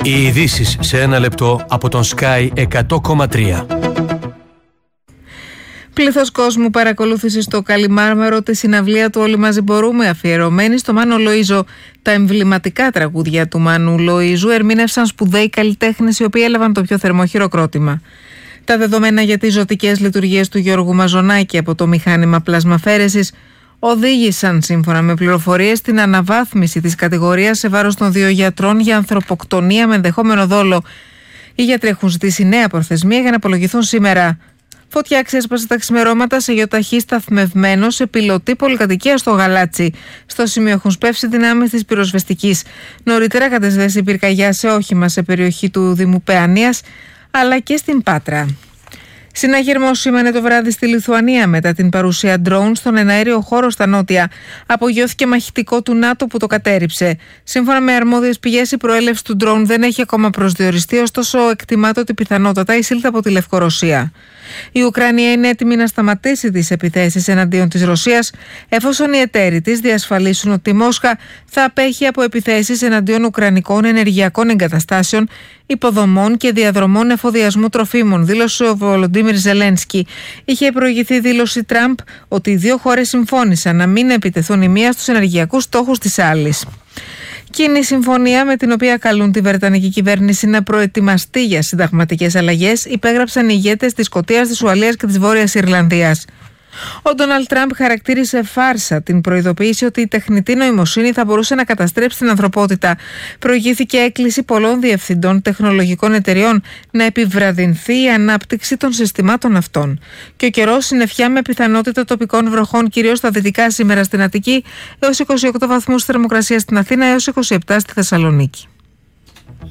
Οι ειδήσεις σε ένα λεπτό από τον Sky 100,3. Πλήθος κόσμου παρακολούθησε στο Καλιμάρμαρο τη συναυλία του «Όλοι μαζί μπορούμε», αφιερωμένη στο Μάνο Λοΐζο. Τα εμβληματικά τραγούδια του Μάνου Λοΐζου ερμήνευσαν σπουδαίοι καλλιτέχνες, οι οποίοι έλαβαν το πιο θερμό χειροκρότημα. Τα δεδομένα για τις ζωτικές λειτουργίες του Γιώργου Μαζονάκη από το μηχάνημα πλασμαφαίρεσης οδήγησαν, σύμφωνα με πληροφορίες, στην αναβάθμιση της κατηγορίας σε βάρος των 2 γιατρών για ανθρωποκτονία με ενδεχόμενο δόλο. Οι γιατροί έχουν ζητήσει νέα προθεσμία για να απολογηθούν σήμερα. Φωτιά ξέσπασε τα ξημερώματα σε γεωταχή σταθμευμένο σε πιλωτή πολυκατοικία στο Γαλάτσι. Στο σημείο έχουν σπεύσει δυνάμεις της πυροσβεστικής. Νωρίτερα κατεσβέσει πυρκαγιά σε όχημα σε περιοχή του Δήμου Παιανίας, αλλά και στην Πάτρα. Συναγερμός σήμανε το βράδυ στη Λιθουανία μετά την παρουσία drone στον εναέριο χώρο στα νότια. Απογειώθηκε μαχητικό του ΝΑΤΟ που το κατέρριψε. Σύμφωνα με αρμόδιες πηγές, η προέλευση του drone δεν έχει ακόμα προσδιοριστεί, ωστόσο εκτιμάται ότι πιθανότατα εισήλθε από τη Λευκορωσία. Η Ουκρανία είναι έτοιμη να σταματήσει τις επιθέσεις εναντίον της Ρωσίας, εφόσον οι εταίροι της διασφαλίσουν ότι η Μόσχα θα απέχει από επιθέσεις εναντίον ουκρανικών ενεργειακών εγκαταστάσεων, υποδομών και διαδρομών εφοδιασμού τροφίμων, δήλωσε ο Βολοντίμιρ Ζελένσκι. Είχε προηγηθεί δήλωση Τραμπ ότι οι δύο χώρες συμφώνησαν να μην επιτεθούν η μία στους ενεργειακούς στόχους της άλλης. Κοινή συμφωνία με την οποία καλούν τη Βρετανική κυβέρνηση να προετοιμαστεί για συνταγματικές αλλαγές υπέγραψαν οι ηγέτες της Σκωτίας, της Ουαλίας και της Βόρειας Ιρλανδίας. Ο Ντόναλντ Τραμπ χαρακτήρισε φάρσα την προειδοποίηση ότι η τεχνητή νοημοσύνη θα μπορούσε να καταστρέψει την ανθρωπότητα. Προηγήθηκε έκκληση πολλών διευθυντών τεχνολογικών εταιριών να επιβραδυνθεί η ανάπτυξη των συστημάτων αυτών. Και ο καιρός συννεφιά με πιθανότητα τοπικών βροχών, κυρίως στα δυτικά σήμερα στην Αττική, έως 28 βαθμούς θερμοκρασία στην Αθήνα, έως 27 στη Θεσσαλονίκη.